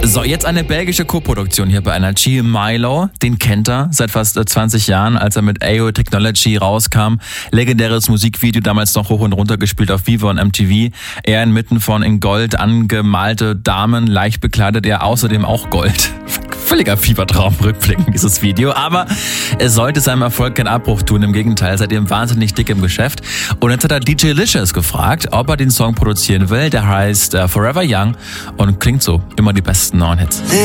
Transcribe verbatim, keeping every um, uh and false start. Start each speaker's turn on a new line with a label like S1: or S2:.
S1: So, jetzt eine belgische Co-Produktion hier bei Energy. Milo, den kennt er seit fast zwanzig Jahren, als er mit A O Technology rauskam. Legendäres Musikvideo, damals noch hoch und runter gespielt auf Viva und M T V. Er inmitten von in Gold angemalte Damen, leicht bekleidet, er außerdem auch Gold. Völliger Fiebertraum rückblickend, dieses Video. Aber es sollte seinem Erfolg keinen Abbruch tun. Im Gegenteil, seitdem wahnsinnig dick im Geschäft. Und jetzt hat er D J Licious gefragt, ob er den Song produzieren will. Der heißt uh, Forever Young und klingt so. Immer die besten neuen Hits.